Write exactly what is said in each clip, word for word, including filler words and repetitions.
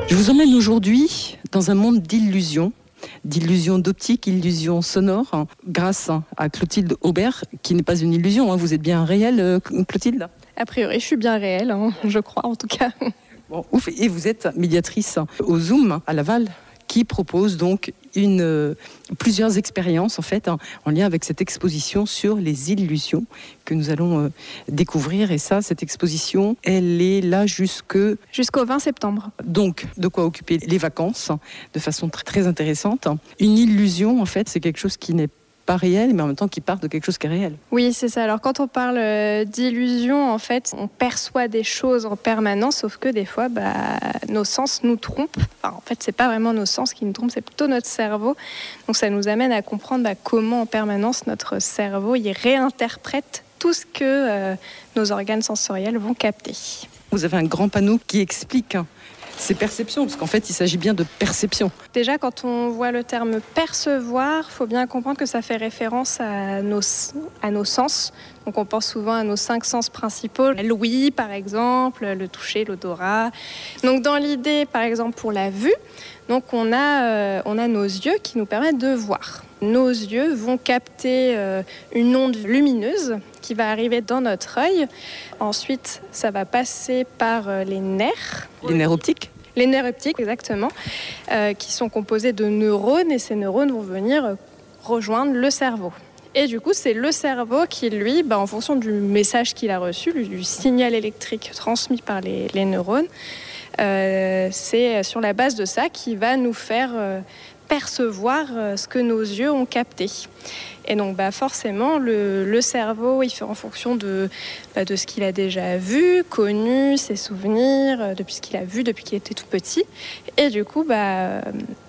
Je vous emmène aujourd'hui dans un monde d'illusions, d'illusions d'optique, illusions sonores, grâce à Clotilde Aubert, qui n'est pas une illusion. Hein. Vous êtes bien réelle, Clotilde ? A priori, je suis bien réelle, hein, je crois en tout cas. Bon, ouf. Et vous êtes médiatrice au Zoom à Laval, qui propose donc une, euh, plusieurs expériences en fait en, en lien avec cette exposition sur les illusions que nous allons euh, découvrir. Et ça, cette exposition, elle est là jusque... jusqu'au vingt septembre. Donc, de quoi occuper les vacances de façon très, très intéressante. Une illusion, en fait, c'est quelque chose qui n'est pas réel, mais en même temps qui part de quelque chose qui est réel. Oui, c'est ça. Alors quand on parle d'illusion, en fait, on perçoit des choses en permanence, sauf que des fois, bah, nos sens nous trompent. Enfin, en fait, c'est pas vraiment nos sens qui nous trompent, c'est plutôt notre cerveau. Donc ça nous amène à comprendre bah, comment en permanence notre cerveau il réinterprète tout ce que euh, nos organes sensoriels vont capter. Vous avez un grand panneau qui explique ces perceptions, parce qu'en fait, il s'agit bien de perception. Déjà, quand on voit le terme percevoir, il faut bien comprendre que ça fait référence à nos, à nos sens. Donc, on pense souvent à nos cinq sens principaux. L'ouïe, par exemple, le toucher, l'odorat. Donc, dans l'idée, par exemple, pour la vue, donc on a, euh, on a nos yeux qui nous permettent de voir. Nos yeux vont capter euh, une onde lumineuse qui va arriver dans notre œil. Ensuite, ça va passer par euh, les nerfs. Les nerfs optiques ? Les nerfs optiques, exactement, euh, qui sont composés de neurones, et ces neurones vont venir rejoindre le cerveau. Et du coup, c'est le cerveau qui, lui, bah, en fonction du message qu'il a reçu, du signal électrique transmis par les, les neurones, euh, c'est sur la base de ça qu'il va nous faire euh, percevoir euh, ce que nos yeux ont capté. Et donc bah forcément, le, le cerveau, il fait en fonction de, bah, de ce qu'il a déjà vu, connu, ses souvenirs, euh, depuis ce qu'il a vu depuis qu'il était tout petit. Et du coup, bah, euh,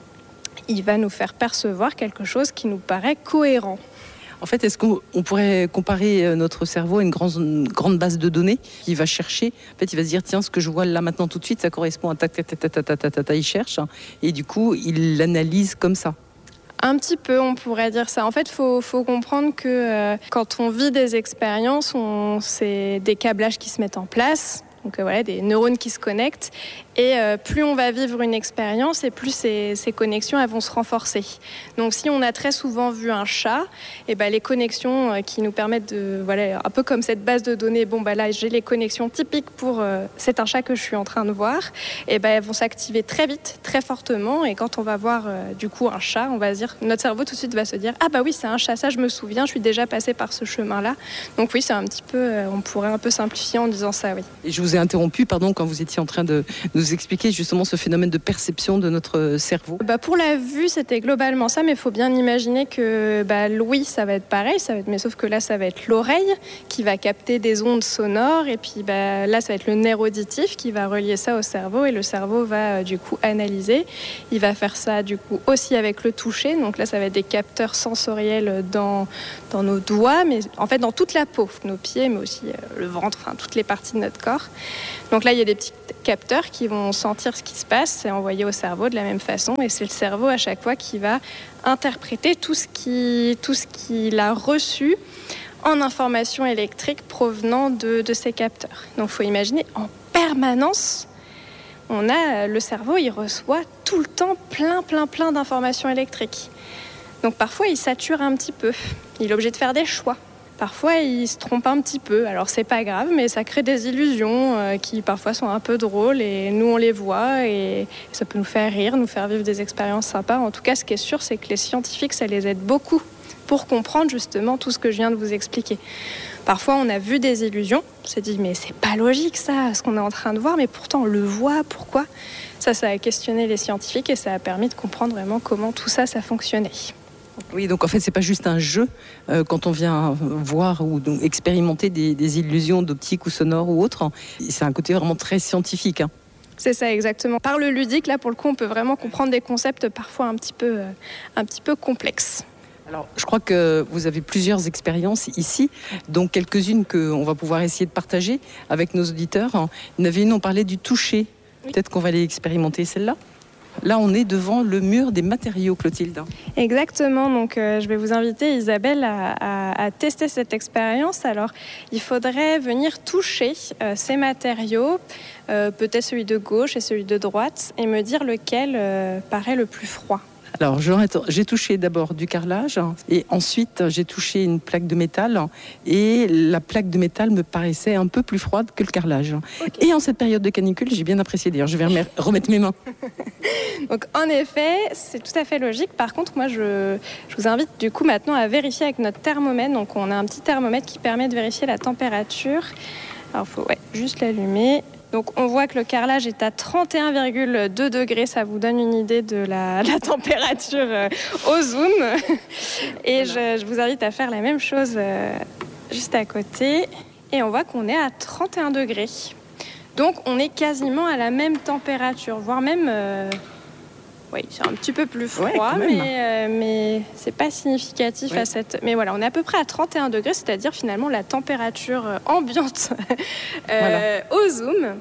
il va nous faire percevoir quelque chose qui nous paraît cohérent. En fait, est-ce qu'on on pourrait comparer notre cerveau à une grande, une grande base de données qui va chercher, en fait, il va se dire, tiens, ce que je vois là maintenant tout de suite, ça correspond à ta ta ta ta ta ta ta ta ta, il cherche, et du coup, il l'analyse comme ça. Un petit peu, on pourrait dire ça. En fait, il faut, faut comprendre que euh, quand on vit des expériences, on, c'est des câblages qui se mettent en place. Donc euh, voilà, des neurones qui se connectent. Et euh, plus on va vivre une expérience, et plus ces, ces connexions elles vont se renforcer. Donc si on a très souvent vu un chat, et ben, les connexions euh, qui nous permettent de... Voilà, un peu comme cette base de données, bon ben là j'ai les connexions typiques pour... Euh, c'est un chat que je suis en train de voir. Et ben, elles vont s'activer très vite, très fortement. Et quand on va voir euh, du coup un chat, on va se dire... Notre cerveau tout de suite va se dire « Ah bah oui, c'est un chat, ça je me souviens, je suis déjà passé par ce chemin-là. » Donc oui, c'est un petit peu... Euh, on pourrait un peu simplifier en disant ça, oui. Et je vous ai interrompu, pardon, quand vous étiez en train de nous expliquer justement ce phénomène de perception de notre cerveau. Bah pour la vue, c'était globalement ça, mais il faut bien imaginer que bah, l'ouïe, ça va être pareil, ça va être, mais sauf que là, ça va être l'oreille qui va capter des ondes sonores, et puis bah, là, ça va être le nerf auditif qui va relier ça au cerveau, et le cerveau va euh, du coup analyser. Il va faire ça du coup aussi avec le toucher, donc là, ça va être des capteurs sensoriels dans, dans nos doigts, mais en fait dans toute la peau, nos pieds, mais aussi euh, le ventre, enfin toutes les parties de notre corps. Donc là, il y a des petits capteurs qui vont sentir ce qui se passe, c'est envoyé au cerveau de la même façon, et c'est le cerveau à chaque fois qui va interpréter tout ce qui, tout ce qu'il a reçu en information électrique provenant de, de ces capteurs. Donc il faut imaginer, en permanence, on a le cerveau, il reçoit tout le temps plein, plein, plein d'informations électriques. Donc parfois, il sature un petit peu, il est obligé de faire des choix. Parfois, il se trompe un petit peu. Alors, c'est pas grave, mais ça crée des illusions euh, qui parfois sont un peu drôles, et nous, on les voit, et ça peut nous faire rire, nous faire vivre des expériences sympas. En tout cas, ce qui est sûr, c'est que les scientifiques, ça les aide beaucoup pour comprendre justement tout ce que je viens de vous expliquer. Parfois, on a vu des illusions, on s'est dit, mais c'est pas logique ça, ce qu'on est en train de voir, mais pourtant on le voit, pourquoi ? Ça, ça a questionné les scientifiques, et ça a permis de comprendre vraiment comment tout ça, ça fonctionnait. Oui, donc en fait, c'est pas juste un jeu euh, quand on vient voir ou donc, expérimenter des, des illusions d'optique ou sonore ou autre. C'est un côté vraiment très scientifique. Hein. C'est ça, exactement. Par le ludique, là, pour le coup, on peut vraiment comprendre des concepts parfois un petit peu, euh, un petit peu complexes. Alors, je crois que vous avez plusieurs expériences ici, donc quelques-unes qu'on va pouvoir essayer de partager avec nos auditeurs. Il y en avait une, on parlait du toucher. Oui. Peut-être qu'on va aller expérimenter celle-là. Là, on est devant le mur des matériaux, Clotilde. Exactement. Donc, euh, je vais vous inviter, Isabelle, à, à, à tester cette expérience. Alors, il faudrait venir toucher euh, ces matériaux, euh, peut-être celui de gauche et celui de droite, et me dire lequel euh, paraît le plus froid. Alors, j'ai touché d'abord du carrelage et ensuite j'ai touché une plaque de métal et la plaque de métal me paraissait un peu plus froide que le carrelage. Okay. Et en cette période de canicule, j'ai bien apprécié. D'ailleurs, je vais remettre mes mains. Donc, en effet, c'est tout à fait logique. Par contre, moi, je, je vous invite du coup maintenant à vérifier avec notre thermomètre. Donc, on a un petit thermomètre qui permet de vérifier la température. Alors, il faut ouais, juste l'allumer. Donc, on voit que le carrelage est à trente et un virgule deux degrés. Ça vous donne une idée de la, la température euh, au zoom. Et je, je vous invite à faire la même chose euh, juste à côté. Et on voit qu'on est à trente et un degrés. Donc, on est quasiment à la même température, voire même... Euh, oui, c'est un petit peu plus froid, ouais, mais, euh, mais c'est pas significatif ouais. à cette... Mais voilà, on est à peu près à trente et un degrés, c'est-à-dire finalement la température ambiante euh, voilà. au zoom.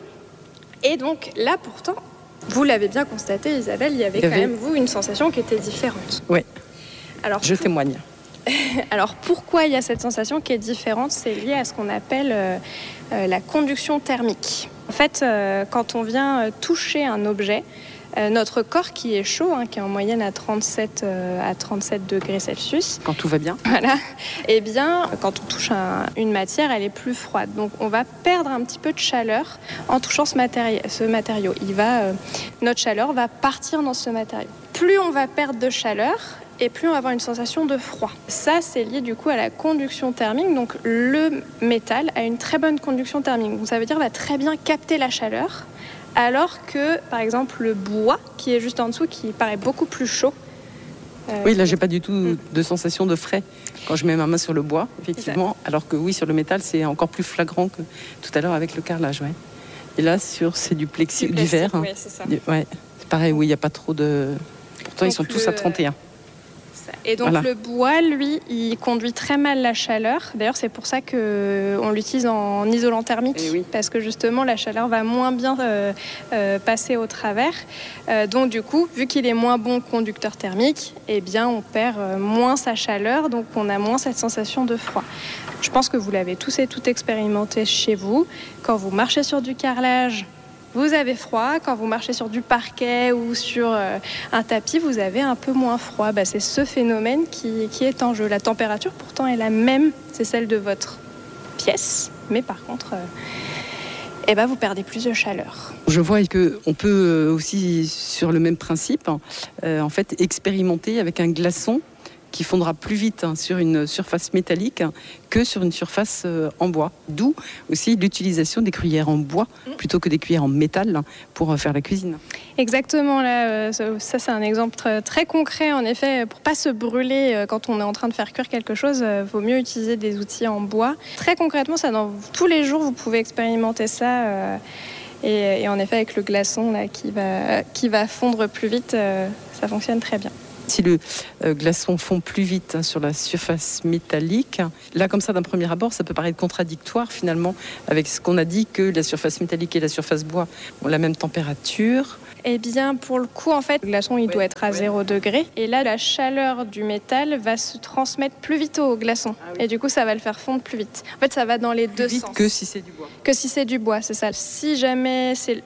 Et donc là, pourtant, vous l'avez bien constaté, Isabelle, il y avait il y quand avait... même, vous, une sensation qui était différente. Oui, Alors, je pour... témoigne. Alors, pourquoi il y a cette sensation qui est différente ? C'est lié à ce qu'on appelle euh, euh, la conduction thermique. En fait, euh, quand on vient euh, toucher un objet, Euh, notre corps qui est chaud, hein, qui est en moyenne à trente-sept, euh, à trente-sept degrés Celsius. Quand tout va bien. Voilà. Eh bien, quand on touche un, une matière, elle est plus froide. Donc, on va perdre un petit peu de chaleur en touchant ce, matéri- ce matériau. Il va, euh, notre chaleur va partir dans ce matériau. Plus on va perdre de chaleur, et plus on va avoir une sensation de froid. Ça, c'est lié du coup à la conduction thermique. Donc, le métal a une très bonne conduction thermique. Donc, ça veut dire qu'il va très bien capter la chaleur. Alors que, par exemple, le bois, qui est juste en dessous, qui paraît beaucoup plus chaud. Euh, oui, là, j'ai pas du tout de sensation de frais quand je mets ma main sur le bois, effectivement. Alors que oui, sur le métal, c'est encore plus flagrant que tout à l'heure avec le carrelage, ouais. Et là, sur c'est du plexi, du, plastique, du verre. Oui, c'est ça. Ouais, c'est pareil. Oui, il y a pas trop de. Pourtant, donc ils sont tous le... à trente et un. Et donc voilà. Le bois, lui, il conduit très mal la chaleur. D'ailleurs, c'est pour ça qu'on l'utilise en isolant thermique, oui. Parce que justement, la chaleur va moins bien euh, euh, passer au travers. Euh, donc du coup, vu qu'il est moins bon conducteur thermique, eh bien, on perd euh, moins sa chaleur, donc on a moins cette sensation de froid. Je pense que vous l'avez tous et toutes expérimenté chez vous. Quand vous marchez sur du carrelage, vous avez froid. Quand vous marchez sur du parquet ou sur euh, un tapis, vous avez un peu moins froid. Bah, c'est ce phénomène qui, qui est en jeu. La température, pourtant, est la même. C'est celle de votre pièce. Mais par contre, euh, eh ben, vous perdez plus de chaleur. Je vois qu'on peut aussi, sur le même principe, euh, en fait, expérimenter avec un glaçon qui fondra plus vite hein, sur une surface métallique hein, que sur une surface euh, en bois. D'où aussi l'utilisation des cuillères en bois mmh. plutôt que des cuillères en métal hein, pour euh, faire la cuisine. Exactement, là, euh, ça c'est un exemple très, très concret. En effet, pour ne pas se brûler euh, quand on est en train de faire cuire quelque chose, il euh, vaut mieux utiliser des outils en bois. Très concrètement, ça, dans, tous les jours, vous pouvez expérimenter ça. Euh, et, et en effet, avec le glaçon là, qui, va, qui va fondre plus vite, euh, ça fonctionne très bien. Si le euh, glaçon fond plus vite hein, sur la surface métallique, là comme ça d'un premier abord, ça peut paraître contradictoire finalement avec ce qu'on a dit que la surface métallique et la surface bois ont la même température. Eh bien, pour le coup, en fait, le glaçon, il ouais, doit être à ouais. zéro degré. Et là, la chaleur du métal va se transmettre plus vite au glaçon. Ah oui. Et du coup, ça va le faire fondre plus vite. En fait, ça va dans les plus deux vite sens. Que si c'est du bois. Que si c'est du bois, c'est ça. Si jamais c'est